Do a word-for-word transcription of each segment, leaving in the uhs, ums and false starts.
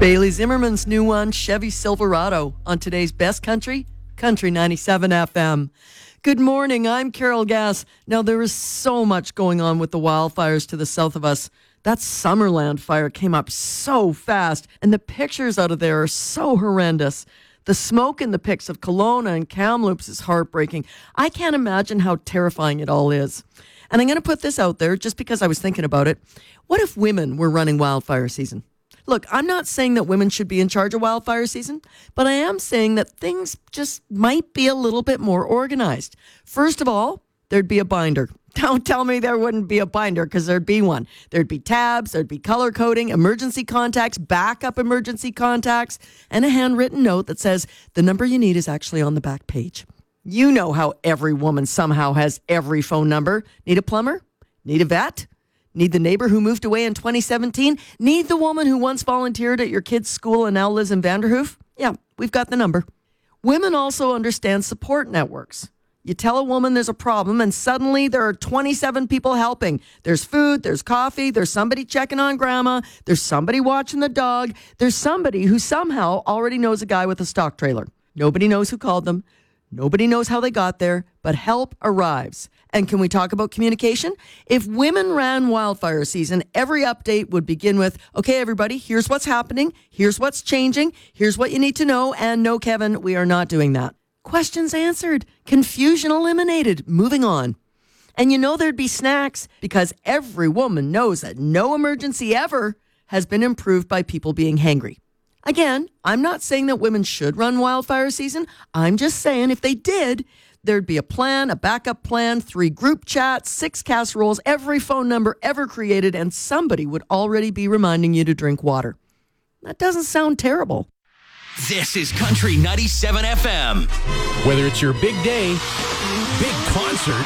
Bailey Zimmerman's new one, Chevy Silverado, on today's Best Country, Country ninety-seven F M. Good morning, I'm Carol Gass. Now, there is so much going on with the wildfires to the south of us. That Summerland fire came up so fast, and the pictures out of there are so horrendous. The smoke in the pics of Kelowna and Kamloops is heartbreaking. I can't imagine how terrifying it all is. And I'm going to put this out there just because I was thinking about it. What if women were running wildfire season? Look, I'm not saying that women should be in charge of wildfire season, but I am saying that things just might be a little bit more organized. First of all, there'd be a binder. Don't tell me there wouldn't be a binder, because there'd be one. There'd be tabs, there'd be color coding, emergency contacts, backup emergency contacts, and a handwritten note that says the number you need is actually on the back page. You know how every woman somehow has every phone number. Need a plumber? Need a vet? Need the neighbor who moved away in twenty seventeen? Need the woman who once volunteered at your kid's school and now lives in Vanderhoof? Yeah, we've got the number. Women also understand support networks. You tell a woman there's a problem and suddenly there are twenty-seven people helping. There's food, there's coffee, there's somebody checking on grandma, there's somebody watching the dog, there's somebody who somehow already knows a guy with a stock trailer. Nobody knows who called them. Nobody knows how they got there, but help arrives. And can we talk about communication? If women ran wildfire season, every update would begin with, okay, everybody, here's what's happening. Here's what's changing. Here's what you need to know. And no, Kevin, we are not doing that. Questions answered. Confusion eliminated. Moving on. And you know there'd be snacks, because every woman knows that no emergency ever has been improved by people being hangry. Again, I'm not saying that women should run wildfire season. I'm just saying if they did, there'd be a plan, a backup plan, three group chats, six casseroles, every phone number ever created, and somebody would already be reminding you to drink water. That doesn't sound terrible. This is Country ninety-seven F M. Whether it's your big day, big concert,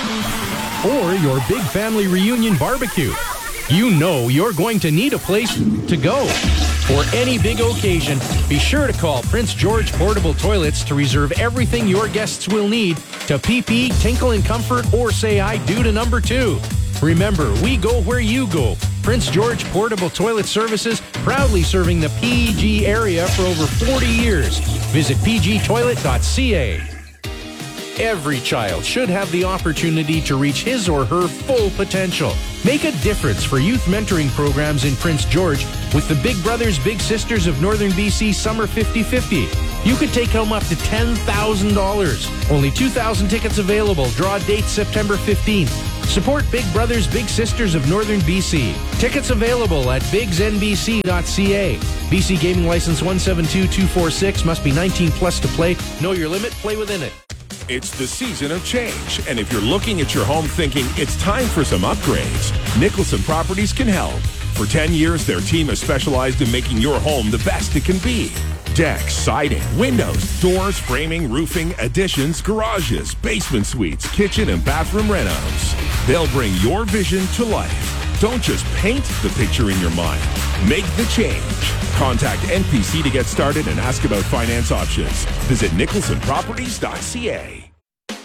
or your big family reunion barbecue, you know you're going to need a place to go. For any big occasion, be sure to call Prince George Portable Toilets to reserve everything your guests will need to pee pee, tinkle in comfort, or say I do to number two. Remember, we go where you go. Prince George Portable Toilet Services, proudly serving the P G area for over forty years. Visit p g toilet dot c a. Every child should have the opportunity to reach his or her full potential. Make a difference for youth mentoring programs in Prince George with the Big Brothers Big Sisters of Northern B C Summer fifty fifty. You could take home up to ten thousand dollars. Only two thousand tickets available. Draw date September fifteenth. Support Big Brothers Big Sisters of Northern B C. Tickets available at bigs n b c dot c a. B C Gaming License one seven two two four six. Must be nineteen plus to play. Know your limit. Play within it. It's the season of change, and if you're looking at your home thinking it's time for some upgrades, Nicholson Properties can help. For ten years, their team has specialized in making your home the best it can be. Decks, siding, windows, doors, framing, roofing, additions, garages, basement suites, kitchen and bathroom renos. They'll bring your vision to life. Don't just paint the picture in your mind. Make the change. Contact N P C to get started and ask about finance options. Visit nicholson properties dot c a.